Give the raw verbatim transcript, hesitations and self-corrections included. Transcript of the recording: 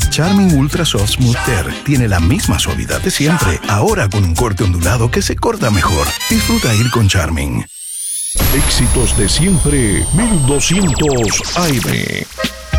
Charmin Ultra Soft Smooth Tear tiene la misma suavidad de siempre, ahora con un corte ondulado que se corta mejor. Disfruta ir con Charmin. Éxitos de siempre, mil doscientos A M.